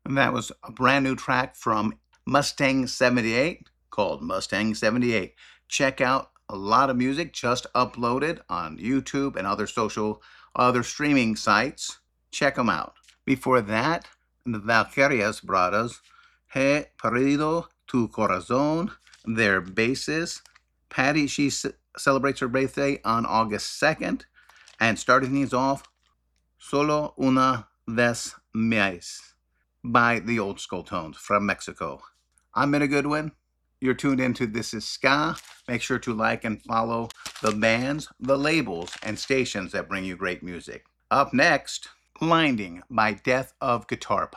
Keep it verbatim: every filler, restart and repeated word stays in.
And that was a brand new track from Mustang seventy-eight called Mustang seventy-eight. Check out a lot of music just uploaded on YouTube and other social, other streaming sites. Check them out. Before that, the Valkyrias Brothers, He Perdido Tu Corazón, their bassist. Patty, she celebrates her birthday on August second. And starting things off, Solo Una Vez Más by the Old Skull Tones from Mexico. I'm Minna Goodwin. You're tuned into This Is Ska. Make sure to like and follow the bands, the labels, and stations that bring you great music. Up next, Blinding by Death of Guitar Pop.